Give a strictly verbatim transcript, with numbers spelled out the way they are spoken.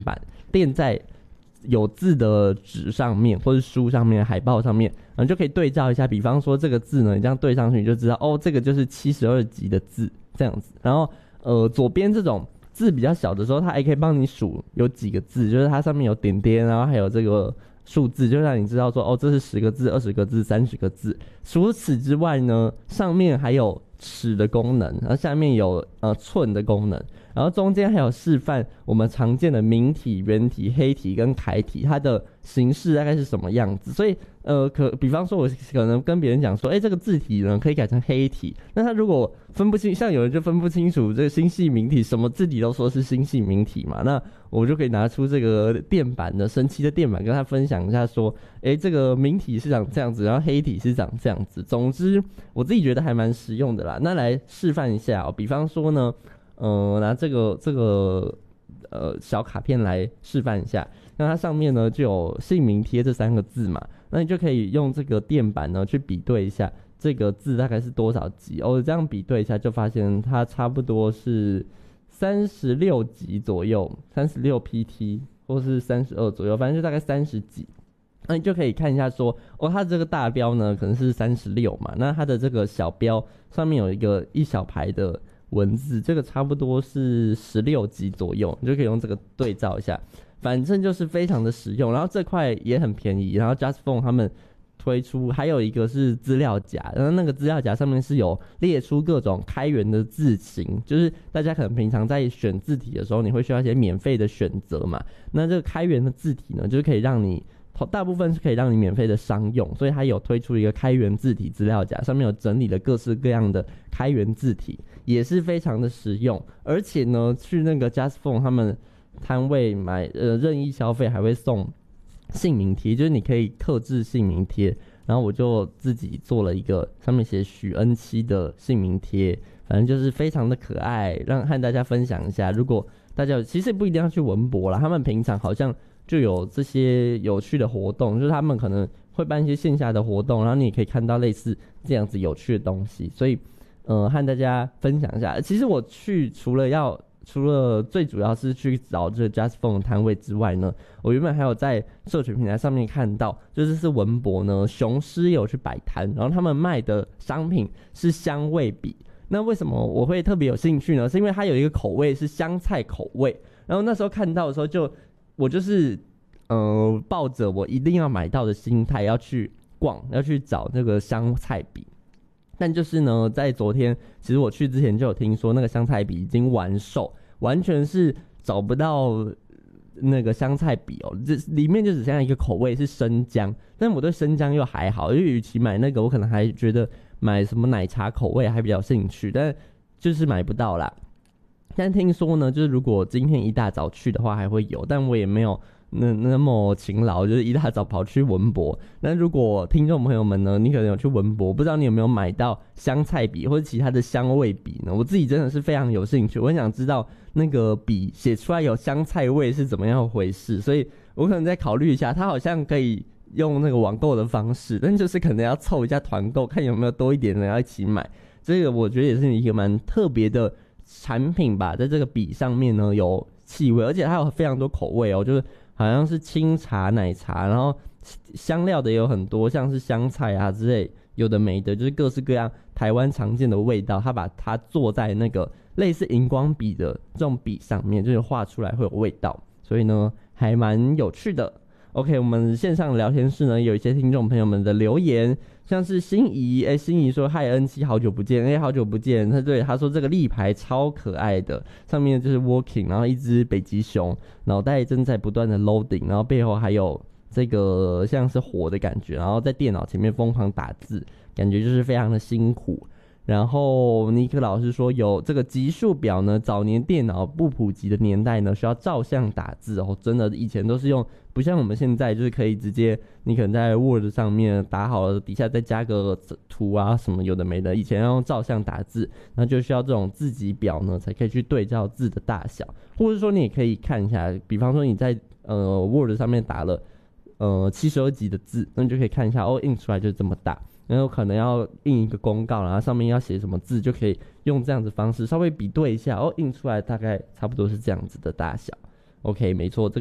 板垫在有字的纸上面或是书上面海报上面，然后就可以对照一下，比方说这个字呢你这样对上去你就知道哦这个就是七十二级的字这样子。然后呃左边这种字比较小的时候它还可以帮你数有几个字，就是它上面有点点，然后还有这个数字，就让你知道说哦这是十个字二十个字三十个字。除此之外呢上面还有尺的功能，然后下面有呃寸的功能，然后中间还有示范我们常见的明体、圆体、黑体跟楷体，它的形式大概是什么样子。所以呃，可比方说我可能跟别人讲说，哎，这个字体呢可以改成黑体，那他如果分不清，像有人就分不清楚这个星系明体，什么字体都说是星系明体嘛，那我就可以拿出这个电板的神奇的电板跟他分享一下说，哎，这个明体是长这样子，然后黑体是长这样子。总之我自己觉得还蛮实用的啦。那来示范一下哦，比方说呢呃，拿这个这个呃小卡片来示范一下。那它上面呢就有姓名贴这三个字嘛，那你就可以用这个电板呢去比对一下这个字大概是多少级哦。这样比对一下就发现它差不多是三十六级左右，三十六 P T 或是三十二左右，反正就大概三十级。那你就可以看一下说，哦，它这个大标呢可能是三十六嘛，那它的这个小标上面有一个一小排的文字，这个差不多是十六级左右，你就可以用这个对照一下，反正就是非常的实用。然后这块也很便宜，然后 JustPhone 他们推出还有一个是资料夹，然后那个资料夹上面是有列出各种开源的字型，就是大家可能平常在选字体的时候你会需要一些免费的选择嘛，那这个开源的字体呢就是可以让你大部分是可以让你免费的商用，所以它有推出一个开源字体资料夹，上面有整理了各式各样的开源字体，也是非常的实用。而且呢去那个 JustPhone 他们摊位买呃任意消费还会送姓名贴，就是你可以客制姓名贴，然后我就自己做了一个上面写许恩熙的姓名贴，反正就是非常的可爱，让和大家分享一下。如果大家其实不一定要去文博啦，他们平常好像就有这些有趣的活动，就是他们可能会办一些线下的活动，然后你也可以看到类似这样子有趣的东西，所以呃和大家分享一下。其实我去除了要除了最主要是去找这个 JustPhone 的摊位之外呢，我原本还有在社群平台上面看到，就是是文博呢雄狮也有去摆摊，然后他们卖的商品是香味笔。那为什么我会特别有兴趣呢？是因为它有一个口味是香菜口味，然后那时候看到的时候就我就是呃抱着我一定要买到的心态要去逛，要去找那个香菜笔。但就是呢在昨天其实我去之前就有听说那个香菜笔已经完售，完全是找不到那个香菜笔哦，这里面就只剩下一个口味是生姜，但我对生姜又还好，因为与其买那个我可能还觉得买什么奶茶口味还比较兴趣，但就是买不到啦。但听说呢就是如果今天一大早去的话还会有，但我也没有那那么勤劳，就是一大早跑去文博。那如果听众朋友们呢，你可能有去文博，不知道你有没有买到香菜笔或者其他的香味笔呢？我自己真的是非常有兴趣，我很想知道那个笔写出来有香菜味是怎么样回事，所以我可能再考虑一下。它好像可以用那个网购的方式，但就是可能要凑一下团购，看有没有多一点人要一起买。这个我觉得也是一个蛮特别的产品吧，在这个笔上面呢有气味，而且它有非常多口味哦，就是好像是清茶、奶茶，然后香料的也有很多，像是香菜啊之类，有的没的，就是各式各样台湾常见的味道，它把它做在那个类似荧光笔的这种笔上面，就是画出来会有味道，所以呢还蛮有趣的。OK， 我们线上聊天室呢有一些听众朋友们的留言，像是心仪，哎，心仪说嗨恩七好久不见，哎，好久不见。他对他说这个立牌超可爱的，上面就是 walking， 然后一只北极熊，脑袋正在不断的 loading， 然后背后还有这个像是火的感觉，然后在电脑前面疯狂打字，感觉就是非常的辛苦。然后尼克老师说有这个级数表呢，早年电脑不普及的年代呢，需要照相打字哦，真的以前都是用，不像我们现在就是可以直接，你可能在 Word 上面打好了，底下再加个图啊什么有的没的，以前要用照相打字，那就需要这种字级表呢，才可以去对照字的大小，或者说你也可以看一下，比方说你在呃 Word 上面打了呃七十二级的字，那你就可以看一下哦，印出来就这么大。然后可能要印一个公告，然后上面要写什么字，就可以用这样子方式稍微比对一下，哦，印出来大概差不多是这样子的大小。 OK， 没错，这个